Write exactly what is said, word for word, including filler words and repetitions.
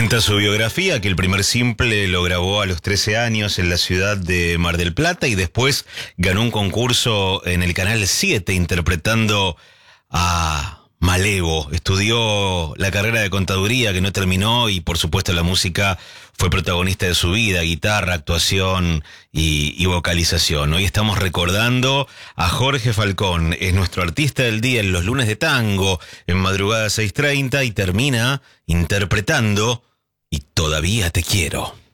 Cuenta su biografía que el primer simple lo grabó a los trece años en la ciudad de Mar del Plata y después ganó un concurso en el Canal siete interpretando a Malevo. Estudió la carrera de contaduría que no terminó y por supuesto la música fue protagonista de su vida, guitarra, actuación y, y vocalización. Hoy estamos recordando a Jorge Falcón, es nuestro artista del día en los lunes de tango, en madrugada seis treinta y termina interpretando Y todavía te quiero.